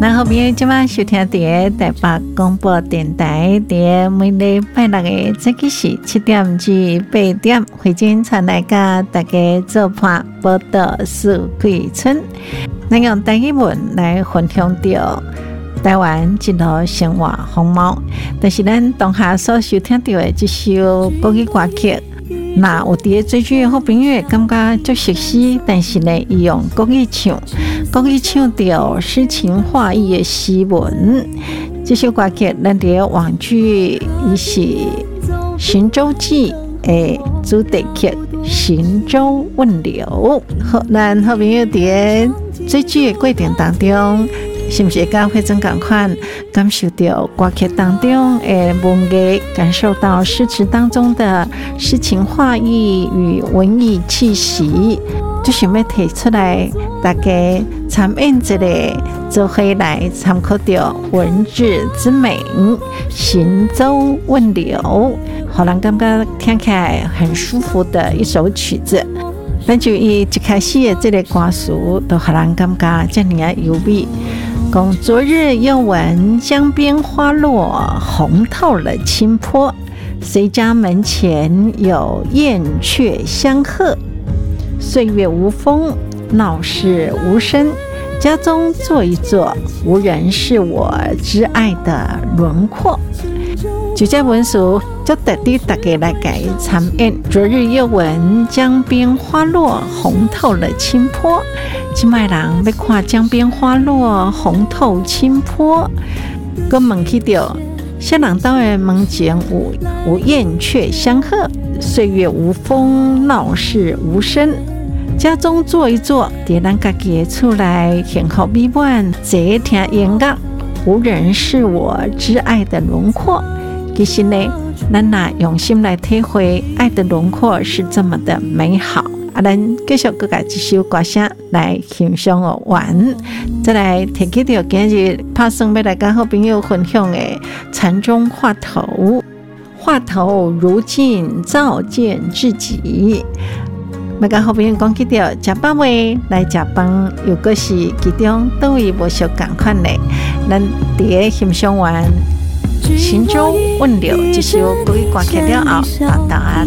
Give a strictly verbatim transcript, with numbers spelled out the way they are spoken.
然后朋友今晚收听到台北广播电台，在每礼拜六的早起时七点至八点，慧珍传来甲大家做伴报道四季春，咱用台语文来分享到台湾一路生活风貌。但是咱当下所收听到的这首国语歌曲，那有伫追剧的好朋友感觉足熟悉，但是呢，伊用国语唱，国语唱到诗情画意的诗文。这首歌曲咱伫网剧伊是《行舟记》的主题曲《行舟问流》。好，咱好朋友伫追剧的过程当中，是不是跟慧珍同款感受到歌曲当中的文艺，感受到诗词当中的诗情画意与文艺气息，就想要提出来，大家参演一下，做伙来参考到文字之美，行舟问流，让人感觉听起来很舒服的一首曲子。咱就以一开始的这个歌词，都让人感觉这么优美。讲昨日又闻江边花落，红透了青坡。谁家门前有燕雀相和？岁月无风，闹市无声。家中坐一坐，无人是我挚爱的轮廓。就这文书就特地大家来改参演。昨日又闻江边花落，红透了青坡。今麦人要看江边花落，红透青坡，佮问起到小人岛的门前有有燕雀相和，岁月无风，闹市无声。家中坐一坐，伫咱家己的厝内，幸福美满，坐听音乐，无人是我挚爱的轮廓。其实呢，咱若用心来体会，爱的轮廓是这么的美好。啊，咱继续各改这首歌声来欣赏哦完，再来提起到今日拍算要来跟好朋友分享的禅中话头，话头如镜照见自己。要跟好朋友讲起到食饱未来食饭，又个是其中倒位无相共款的，咱伫个欣赏完行舟问流这首国语歌曲了后，大家